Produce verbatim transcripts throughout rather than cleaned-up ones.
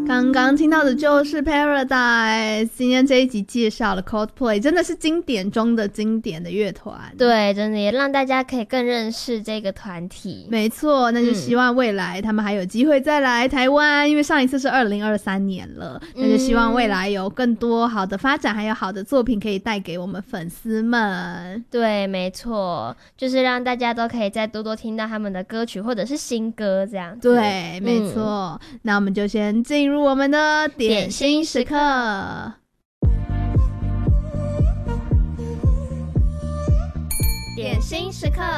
刚刚听到的就是 Paradise， 今天这一集介绍了 Coldplay， 真的是经典中的经典的乐团。 对，真的也让大家可以更认识这个团体。 没错，那就希望未来他们还有机会再来台湾，嗯、因为上一次是二零二三年了，那就希望未来有更多好的发展，还有好的作品可以带给我们粉丝们。 对，没错，就是让大家都可以再多多听到他们的歌曲或者是新歌这样子。 对，没错、嗯、那我们就先进入我们的点心时刻。点心时刻，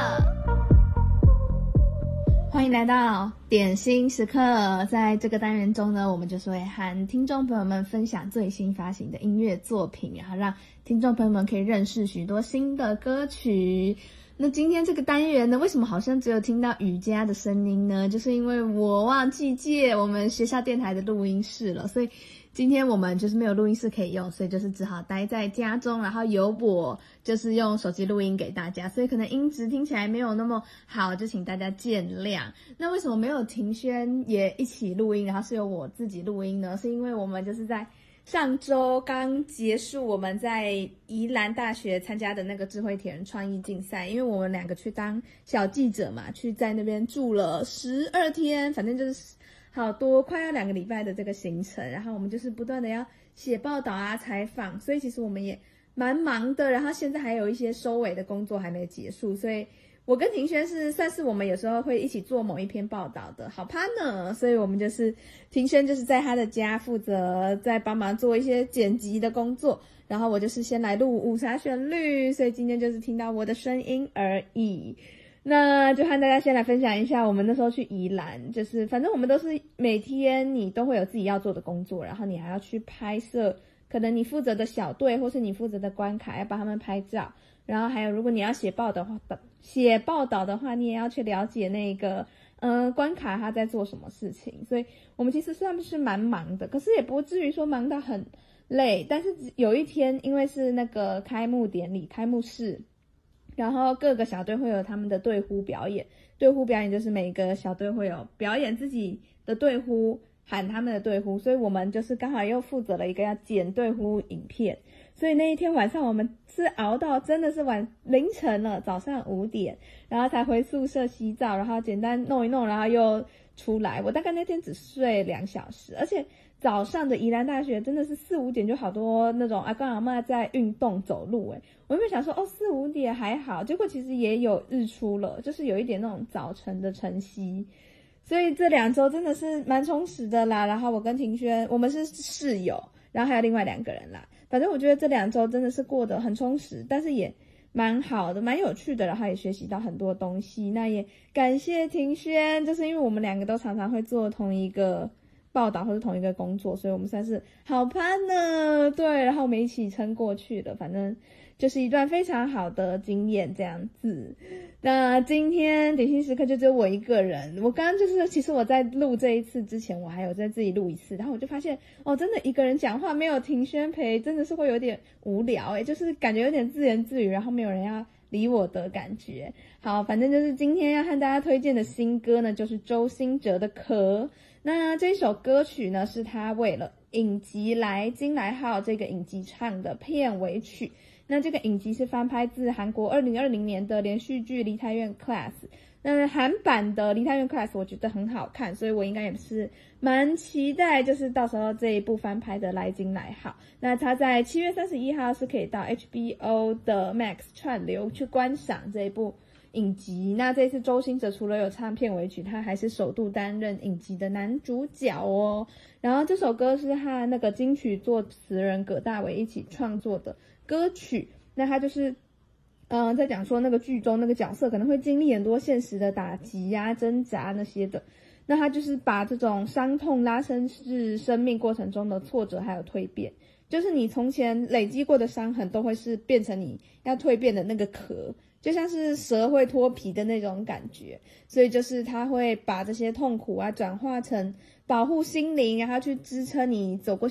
欢迎来到点心时刻。在这个单元中呢，我们就是会和听众朋友们分享最新发行的音乐作品，然后让听众朋友们可以认识许多新的歌曲。那今天这个单元呢，为什么好像只有听到瑜伽的声音呢？就是因为我忘记借我们学校电台的录音室了，所以今天我们就是没有录音室可以用，所以就是只好待在家中，然后由我就是用手机录音给大家，所以可能音质听起来没有那么好，就请大家见谅。那为什么没有庭轩也一起录音，然后是由我自己录音呢？是因为我们就是在上周刚结束我们在宜兰大学参加的那个智慧铁人创意竞赛，因为我们两个去当小记者嘛，去在那边住了十二天，反正就是好多快要两个礼拜的这个行程，然后我们就是不断的要写报道啊、采访，所以其实我们也蛮忙的，然后现在还有一些收尾的工作还没结束，所以我跟庭轩是算是我们有时候会一起做某一篇报道的好 partner， 所以我们就是庭轩就是在他的家负责在帮忙做一些剪辑的工作，然后我就是先来录五茶旋律，所以今天就是听到我的声音而已。那就和大家先来分享一下我们那时候去宜兰，就是反正我们都是每天你都会有自己要做的工作，然后你还要去拍摄可能你负责的小队或是你负责的关卡，要帮他们拍照，然后还有如果你要写报的话写报道的话，你也要去了解那个呃关卡他在做什么事情，所以我们其实算是蛮忙的，可是也不至于说忙到很累。但是有一天因为是那个开幕典礼开幕式，然后各个小队会有他们的队呼表演，队呼表演就是每个小队会有表演自己的队呼，喊他们的队呼，所以我们就是刚好又负责了一个要剪队呼影片，所以那一天晚上我们是熬到真的是晚凌晨了，早上五点，然后才回宿舍洗澡，然后简单弄一弄，然后又出来。我大概那天只睡两小时，而且早上的宜兰大学真的是四五点就好多那种阿公阿嬷在运动走路，诶我原本想说哦四五点还好，结果其实也有日出了，就是有一点那种早晨的晨曦。所以这两周真的是蛮充实的啦，然后我跟庭轩我们是室友，然后还有另外两个人啦，反正我觉得这两周真的是过得很充实，但是也蛮好的蛮有趣的，然后也学习到很多东西。那也感谢庭轩，就是因为我们两个都常常会做同一个报道或是同一个工作，所以我们算是好partner，对，然后我们一起撑过去的，反正就是一段非常好的经验这样子。那今天点心时刻就只有我一个人，我刚刚就是其实我在录这一次之前我还有在自己录一次，然后我就发现哦真的一个人讲话没有庭轩陪真的是会有点无聊诶，就是感觉有点自言自语，然后没有人要理我的感觉。好，反正就是今天要和大家推荐的新歌呢，就是周兴哲的壳。那这首歌曲呢是他为了影集来金来号这个影集唱的片尾曲，那这个影集是翻拍自韩国二零二零年的连续剧梨泰院 Class， 那韩版的梨泰院 Class 我觉得很好看，所以我应该也是蛮期待就是到时候这一部翻拍的来金来号。那它在七月三十一号是可以到 H B O 的 Max 串流去观赏这一部影集。那这次周兴哲除了有唱片尾曲，他还是首度担任影集的男主角哦。然后这首歌是和那个金曲作词人葛大为一起创作的歌曲，那他就是嗯、呃，在讲说那个剧中那个角色可能会经历很多现实的打击啊、挣扎那些的，那他就是把这种伤痛拉伸至生命过程中的挫折还有蜕变，就是你从前累积过的伤痕都会是变成你要蜕变的那个壳，就像是蛇会脱皮的那种感觉，所以就是他会把这些痛苦啊转化成保护心灵，然后去支撑你走过